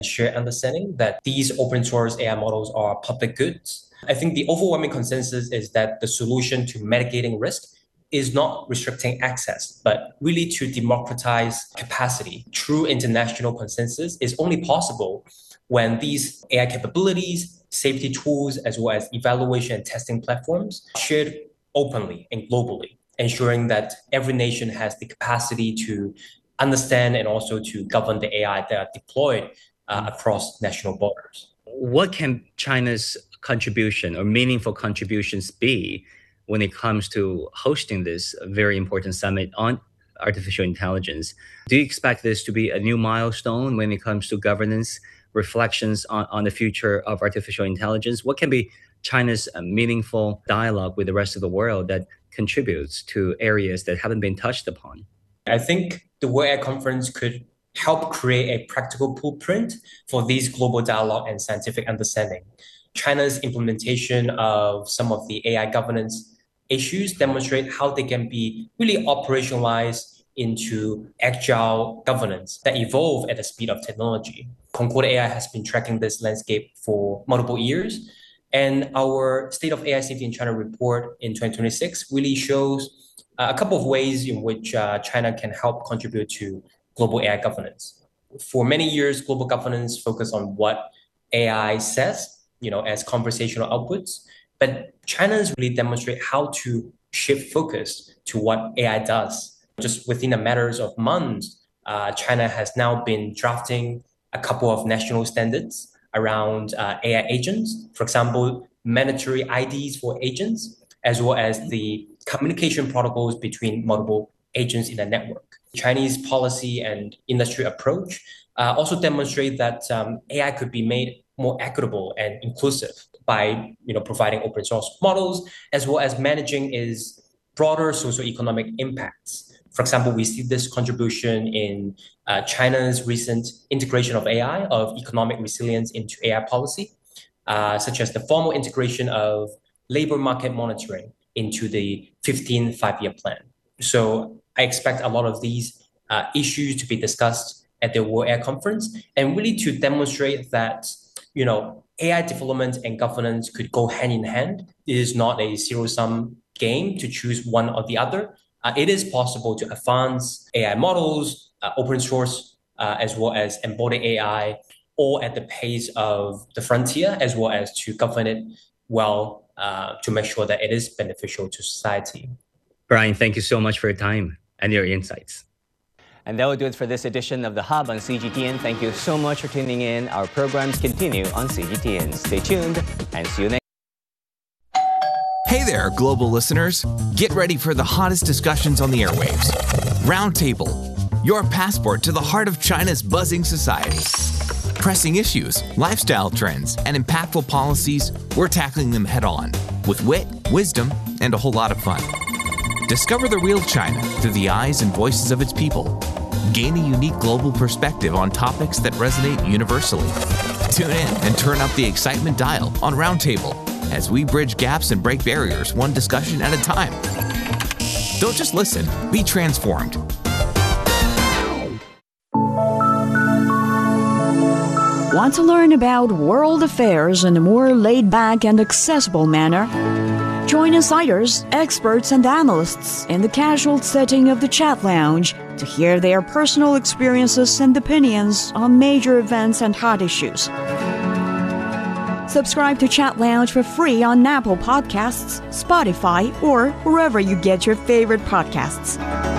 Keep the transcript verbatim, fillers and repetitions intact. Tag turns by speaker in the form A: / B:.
A: shared understanding that these open source A I models are public goods. I think the overwhelming consensus is that the solution to mitigating risk is not restricting access, but really to democratize capacity. True international consensus is only possible when these A I capabilities, safety tools, as well as evaluation and testing platforms are shared openly and globally, ensuring that every nation has the capacity to understand and also to govern the A I that are deployed uh, across national borders.
B: What can China's contribution or meaningful contributions be when it comes to hosting this very important summit on artificial intelligence? Do you expect this to be a new milestone when it comes to governance, reflections on, on the future of artificial intelligence? What can be China's uh, meaningful dialogue with the rest of the world that contributes to areas that haven't been touched upon?
A: I think the World A I Conference could help create a practical blueprint for these global dialogue and scientific understanding. China's implementation of some of the A I governance issues demonstrate how they can be really operationalized into agile governance that evolve at the speed of technology. Concord A I has been tracking this landscape for multiple years, and our State of A I Safety in China report in twenty twenty-six really shows a couple of ways in which uh, China can help contribute to global A I governance. For many years, global governance focused on what A I says, you know, as conversational outputs, but China's really demonstrate how to shift focus to what A I does. Just within a matter of months, uh, China has now been drafting a couple of national standards around uh, A I agents. For example, mandatory I Ds for agents, as well as the communication protocols between multiple agents in a network. Chinese policy and industry approach uh, also demonstrate that um, A I could be made more equitable and inclusive by you know, providing open source models, as well as managing its broader socioeconomic impacts. For example, we see this contribution in uh, China's recent integration of A I, of economic resilience into A I policy, uh, such as the formal integration of labor market monitoring into the fifteenth five-year plan. So I expect a lot of these uh, issues to be discussed at the World A I Conference, and really to demonstrate that you know A I development and governance could go hand in hand. It is not a zero-sum game to choose one or the other. Uh, it is possible to advance A I models, uh, open source, uh, as well as embodied A I, all at the pace of the frontier, as well as to govern it well uh, to make sure that it is beneficial to society.
B: Brian, thank you so much for your time and your insights.
C: And that will do it for this edition of The Hub on C G T N. Thank you so much for tuning in. Our programs continue on C G T N. Stay tuned and see you next.
D: Hey there, global listeners. Get ready for the hottest discussions on the airwaves. Roundtable, your passport to the heart of China's buzzing society. Pressing issues, lifestyle trends, and impactful policies, we're tackling them head on with wit, wisdom, and a whole lot of fun. Discover the real China through the eyes and voices of its people. Gain a unique global perspective on topics that resonate universally. Tune in and turn up the excitement dial on Roundtable as we bridge gaps and break barriers one discussion at a time. Don't just listen, be transformed.
E: Want to learn about world affairs in a more laid-back and accessible manner? Join insiders, experts, and analysts in the casual setting of the Chat Lounge to hear their personal experiences and opinions on major events and hot issues. Subscribe to Chat Lounge for free on Apple Podcasts, Spotify, or wherever you get your favorite podcasts.